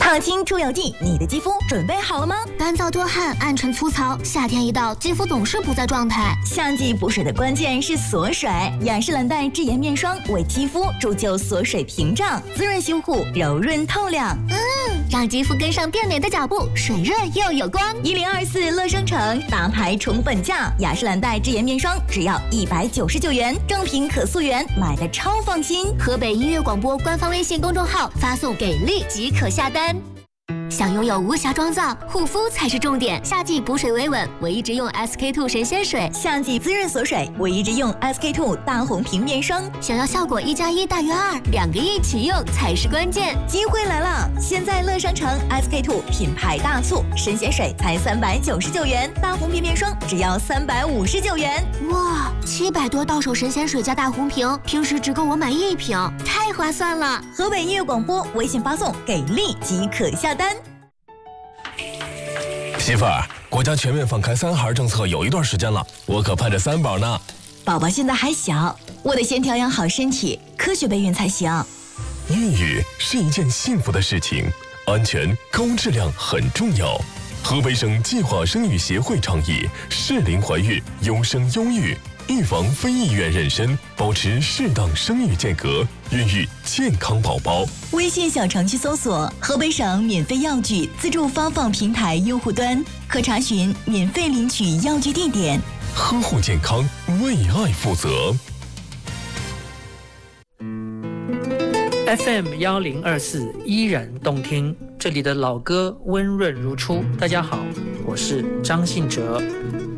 烫青出油剂，你的肌肤准备好了吗？ 干燥多汗，暗沉粗糙，夏天一到，肌肤总是不在状态。 夏季补水的关键是锁水，雅诗兰黛智妍面霜为肌肤铸就锁水屏障，滋润修护，柔润透亮。 让肌肤跟上变美的脚步，水润又有光。 1024乐生城大牌宠本价，雅诗兰黛智妍面霜只要199元，正品可溯源，买的超放心。 河北音乐广播官方微信公众号发送给力即可下单。想拥有无瑕妆造，护肤才是重点。夏季补水维稳，我一直用 SK2 神仙水； 夏季滋润锁水，我一直用 SK2 大红瓶面霜。 想要效果1+1大于2，两个一起用才是关键。 机会来了！现在乐商城 SK2 品牌大促，神仙水才399元，大红瓶面霜只要359元。 哇，700多到手神仙水加大红瓶，平时只够我买1瓶，太划算了！ 河北音乐广播微信发送给力即可下单。 媳妇儿，国家全面放开3孩政策有一段时间了，我可盼着3宝呢。 宝宝现在还小，我得先调养好身体，科学备孕才行。 孕育是一件幸福的事情，安全高质量很重要。河北省计划生育协会倡议，适龄怀孕，优生优育，预防非意愿妊娠，保持适当生育间隔，孕育健康宝宝。 微信小程序搜索河北省免费药具自助发放平台用户端，可查询免费领取药具地点。 呵护健康，为爱负责。 FM 1024依然动听，这里的老歌温润如初。大家好，我是张信哲。